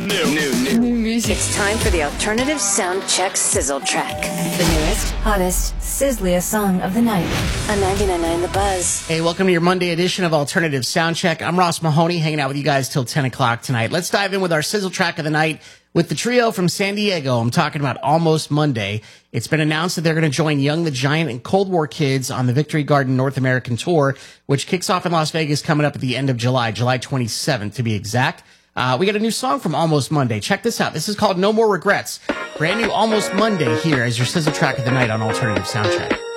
New music. It's time for the Alternative Sound Check Sizzle Track. The newest, hottest, sizzliest song of the night. On 99.9 The Buzz. Hey, welcome to your Monday edition of Alternative Soundcheck. I'm Ross Mahoney, hanging out with you guys till 10 o'clock tonight. Let's dive in with our sizzle track of the night with the trio from San Diego. I'm talking about Almost Monday. It's been announced that they're going to join Young the Giant and Cold War Kids on the Victory Garden North American Tour, which kicks off in Las Vegas coming up at the end of July 27th to be exact. We got a new song from Almost Monday. Check this out. This is called No More Regrets. Brand new Almost Monday here as your sizzle track of the night on Alternative Soundcheck.